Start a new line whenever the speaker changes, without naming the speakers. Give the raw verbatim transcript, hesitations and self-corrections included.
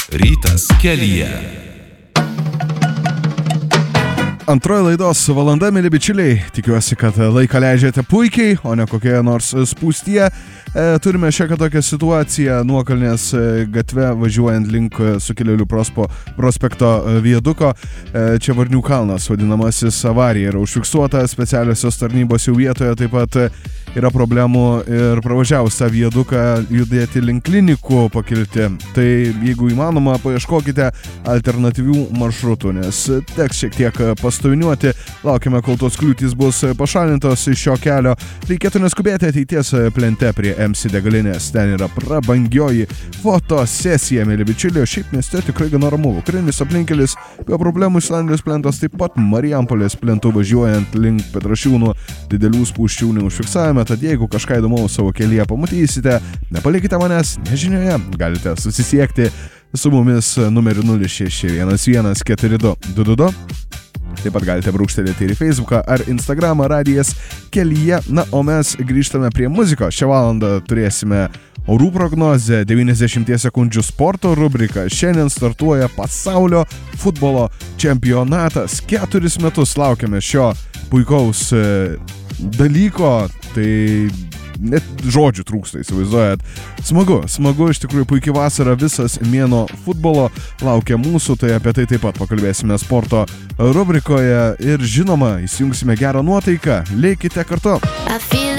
Rytas kelyje.
Antroji laidos valanda, mėly bičiuliai. Tikiuosi, kad laiką leidžiate puikiai, o ne kokioje nors spūstyje. E, turime šią tokią situaciją Nuokalnės gatve važiuojant link Sukilėlių prospo, prospekto viaduko. E, čia Varnių kalnas, vadinamasis, avarija yra užfiksuota, specialiosios tarnybos jau vietoje, taip pat yra problemų ir pravažiavus tą viaduką judėti link klinikų pakilti. Tai jeigu įmanoma, paieškokite alternatyvių maršrutų, nes teks šiek tiek pastoviniuoti. Laukime, kol tos kliūtys bus pašalintos iš šio kelio. Reikėtų neskubėti ateities plente prie M C degalinės. Ten yra prabangioji fotosesija, mėly bičiuliai. Šiaip mieste tikrai gana ramu. Vakarinis aplinkelis, be problemų Islandijos plentas, taip pat Marijampolės plentu važiuojant link Petrašiūnų didelių spūsčių neužfiksavome. Tad jeigu kažką įdomaus savo kelyje pamatysite, nepalikite manęs nežinioje. Galite susisiekti su mumis numeriu nulis šeši vienas vienas keturi du du du du. Taip pat galite brūkštelėti ir į Facebooką ar Instagramą Radijas kelyje. Na, o mes grįžtame prie muzikos. Šią valandą turėsime orų prognozę, devyniasdešimties sekundžių sporto rubrika. Šiandien startuoja pasaulio futbolo čempionatas. Keturis metus laukiame šio puikaus dalyko, tai net žodžių trūksta, įsivaizduojat. Smagu, smagu, iš tikrųjų puikiai vasara, visas mėnuo futbolo laukia mūsų, tai apie tai taip pat pakalbėsime sporto rubrikoje ir žinoma, įsijungsime gerą nuotaiką. Likite kartu.